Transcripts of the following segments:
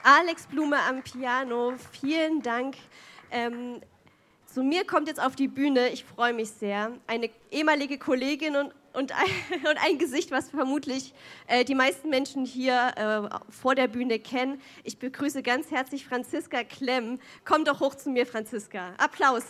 Alex Blume am Piano, vielen Dank. Zu mir kommt jetzt auf die Bühne, ich freue mich sehr, eine ehemalige Kollegin und ein Gesicht, was vermutlich die meisten Menschen hier vor der Bühne kennen. Ich begrüße ganz herzlich Franziska Klemm. Komm doch hoch zu mir, Franziska. Applaus.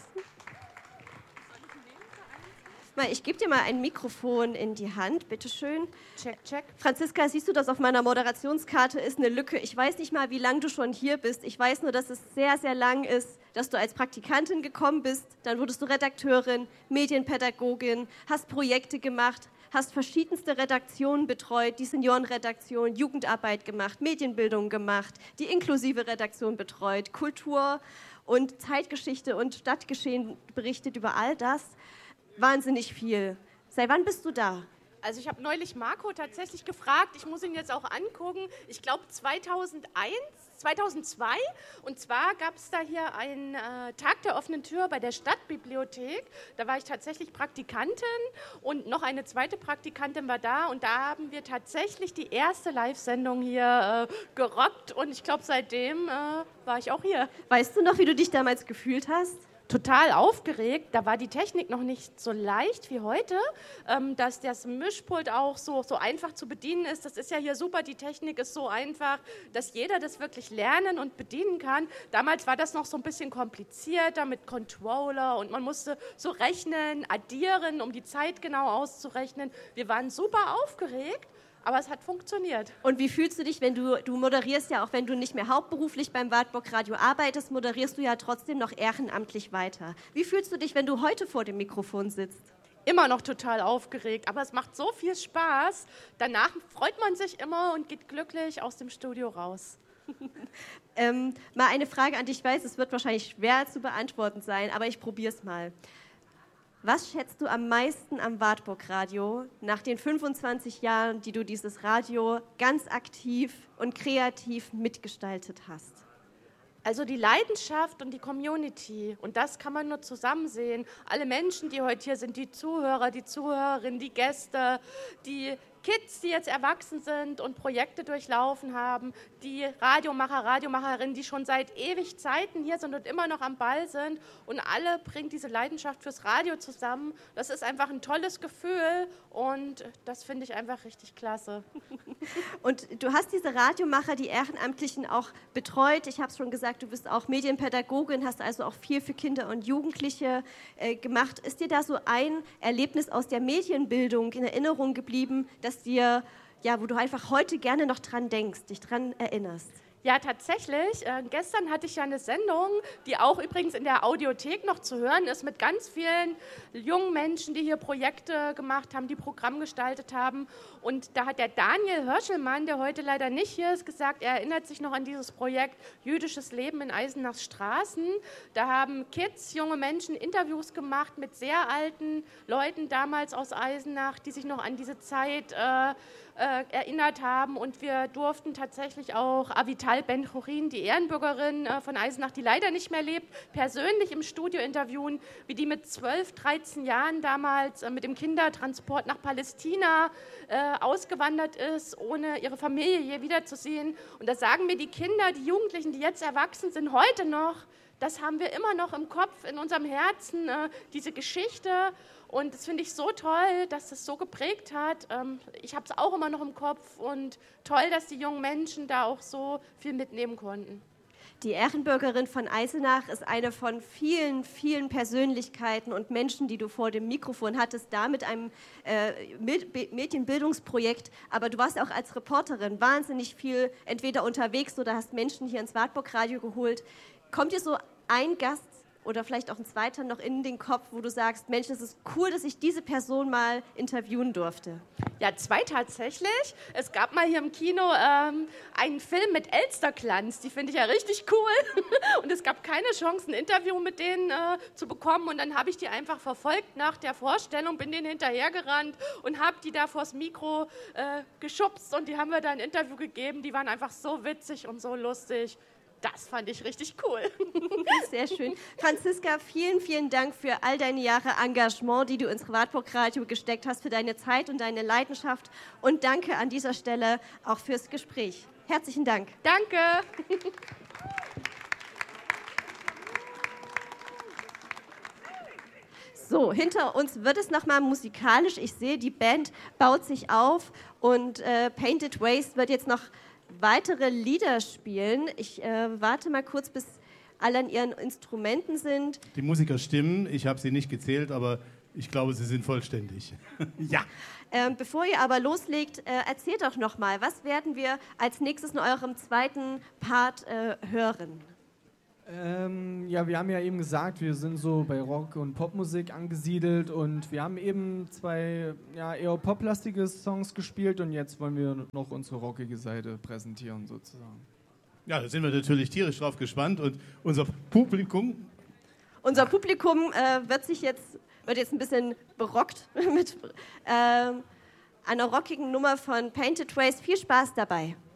Ich gebe dir mal ein Mikrofon in die Hand, bitteschön. Check, check. Franziska, siehst du, dass auf meiner Moderationskarte ist eine Lücke? Ich weiß nicht mal, wie lange du schon hier bist. Ich weiß nur, dass es sehr, sehr lang ist, dass du als Praktikantin gekommen bist. Dann wurdest du Redakteurin, Medienpädagogin, hast Projekte gemacht, hast verschiedenste Redaktionen betreut, die Seniorenredaktion, Jugendarbeit gemacht, Medienbildung gemacht, die inklusive Redaktion betreut, Kultur und Zeitgeschichte und Stadtgeschehen berichtet über all das. Wahnsinnig viel. Seit wann bist du da? Also ich habe neulich Marco tatsächlich gefragt, ich muss ihn jetzt auch angucken, ich glaube 2002. Und zwar gab es da hier einen Tag der offenen Tür bei der Stadtbibliothek. Da war ich tatsächlich Praktikantin und noch eine zweite Praktikantin war da. Und da haben wir tatsächlich die erste Live-Sendung hier gerockt. Und ich glaube, seitdem war ich auch hier. Weißt du noch, wie du dich damals gefühlt hast? Total aufgeregt, da war die Technik noch nicht so leicht wie heute, dass das Mischpult auch so einfach zu bedienen ist. Das ist ja hier super, die Technik ist so einfach, dass jeder das wirklich lernen und bedienen kann. Damals war das noch so ein bisschen komplizierter mit Controller und man musste so rechnen, addieren, um die Zeit genau auszurechnen. Wir waren super aufgeregt. Aber es hat funktioniert. Und wie fühlst du dich, wenn du moderierst ja, auch wenn du nicht mehr hauptberuflich beim Wartburg Radio arbeitest, moderierst du ja trotzdem noch ehrenamtlich weiter. Wie fühlst du dich, wenn du heute vor dem Mikrofon sitzt? Immer noch total aufgeregt, aber es macht so viel Spaß. Danach freut man sich immer und geht glücklich aus dem Studio raus. Mal eine Frage an dich. Ich weiß, es wird wahrscheinlich schwer zu beantworten sein, aber ich probiere es mal. Was schätzt du am meisten am Wartburg Radio nach den 25 Jahren, die du dieses Radio ganz aktiv und kreativ mitgestaltet hast? Also die Leidenschaft und die Community, und das kann man nur zusammen sehen. Alle Menschen, die heute hier sind, die Zuhörer, die Zuhörerinnen, die Gäste, die Kids, die jetzt erwachsen sind und Projekte durchlaufen haben, die Radiomacher, Radiomacherinnen, die schon seit ewig Zeiten hier sind und immer noch am Ball sind, und alle bringen diese Leidenschaft fürs Radio zusammen. Das ist einfach ein tolles Gefühl und das finde ich einfach richtig klasse. Und du hast diese Radiomacher, die Ehrenamtlichen auch betreut. Ich habe es schon gesagt, du bist auch Medienpädagogin, hast also auch viel für Kinder und Jugendliche gemacht. Ist dir da so ein Erlebnis aus der Medienbildung in Erinnerung geblieben, wo du einfach heute gerne noch dran denkst, dich dran erinnerst? Ja, tatsächlich. Gestern hatte ich ja eine Sendung, die auch übrigens in der Audiothek noch zu hören ist, mit ganz vielen jungen Menschen, die hier Projekte gemacht haben, die Programm gestaltet haben. Und da hat der Daniel Hörschelmann, der heute leider nicht hier ist, gesagt, er erinnert sich noch an dieses Projekt Jüdisches Leben in Eisenachs Straßen. Da haben Kids, junge Menschen, Interviews gemacht mit sehr alten Leuten damals aus Eisenach, die sich noch an diese Zeit erinnert haben, und wir durften tatsächlich auch Avital Ben-Chorin, die Ehrenbürgerin von Eisenach, die leider nicht mehr lebt, persönlich im Studio interviewen, wie die mit 12, 13 Jahren damals mit dem Kindertransport nach Palästina ausgewandert ist, ohne ihre Familie je wiederzusehen. Und da sagen mir die Kinder, die Jugendlichen, die jetzt erwachsen sind, heute noch, das haben wir immer noch im Kopf, in unserem Herzen, diese Geschichte. Und das finde ich so toll, dass das so geprägt hat. Ich habe es auch immer noch im Kopf und toll, dass die jungen Menschen da auch so viel mitnehmen konnten. Die Ehrenbürgerin von Eisenach ist eine von vielen, vielen Persönlichkeiten und Menschen, die du vor dem Mikrofon hattest, da mit einem Medienbildungsprojekt. Aber du warst auch als Reporterin wahnsinnig viel entweder unterwegs oder hast Menschen hier ins Wartburg Radio geholt. Kommt dir so ein Gast oder vielleicht auch ein zweiter noch in den Kopf, wo du sagst, Mensch, es ist cool, dass ich diese Person mal interviewen durfte? Ja, zwei tatsächlich. Es gab mal hier im Kino einen Film mit Elsterglanz, die finde ich ja richtig cool. Und es gab keine Chance, ein Interview mit denen zu bekommen. Und dann habe ich die einfach verfolgt nach der Vorstellung, bin denen hinterhergerannt und habe die da vors Mikro geschubst. Und die haben mir da ein Interview gegeben. Die waren einfach so witzig und so lustig. Das fand ich richtig cool. Sehr schön. Franziska, vielen, vielen Dank für all deine Jahre Engagement, die du ins Wartburg Radio gesteckt hast, für deine Zeit und deine Leidenschaft. Und danke an dieser Stelle auch fürs Gespräch. Herzlichen Dank. Danke. So, hinter uns wird es nochmal musikalisch. Ich sehe, die Band baut sich auf und Painted Waste wird jetzt noch weitere Lieder spielen. Ich warte mal kurz, bis alle an ihren Instrumenten sind. Die Musiker stimmen, ich habe sie nicht gezählt, aber ich glaube, sie sind vollständig. Ja. Bevor ihr aber loslegt, erzählt doch nochmal, was werden wir als nächstes in eurem zweiten Part hören? Ja, wir haben ja eben gesagt, wir sind so bei Rock- und Popmusik angesiedelt und wir haben eben zwei eher poplastige Songs gespielt und jetzt wollen wir noch unsere rockige Seite präsentieren sozusagen. Ja, da sind wir natürlich tierisch drauf gespannt und unser Publikum... Unser Publikum wird jetzt ein bisschen berockt mit einer rockigen Nummer von Painted Waste. Viel Spaß dabei.